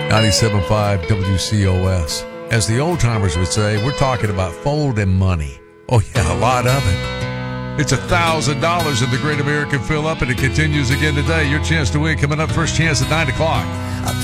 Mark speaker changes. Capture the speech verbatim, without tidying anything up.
Speaker 1: ninety-seven point five W C O S. As the old timers would say, we're talking about folding money. Oh yeah, a lot of it. It's a thousand dollars in the Great American Fill Up, and it continues again today. Your chance to win coming up first chance at nine o'clock.